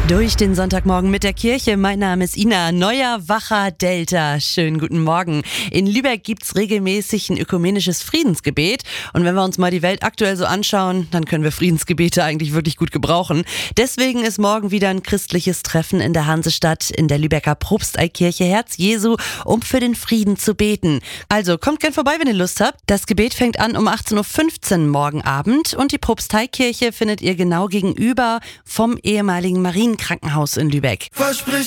Durch den Sonntagmorgen mit der Kirche. Mein Name ist Ina, neuer Wacher Delta. Schönen guten Morgen. In Lübeck gibt's regelmäßig ein ökumenisches Friedensgebet. Und wenn wir uns mal die Welt aktuell so anschauen, dann können wir Friedensgebete eigentlich wirklich gut gebrauchen. Deswegen ist morgen wieder ein christliches Treffen in der Hansestadt in der Lübecker Propsteikirche Herz Jesu, um für den Frieden zu beten. Also kommt gern vorbei, wenn ihr Lust habt. Das Gebet fängt an um 18.15 Uhr morgen Abend und die Propsteikirche findet ihr genau gegenüber vom ehemaligen Marienkrankenhaus in Lübeck. Versprich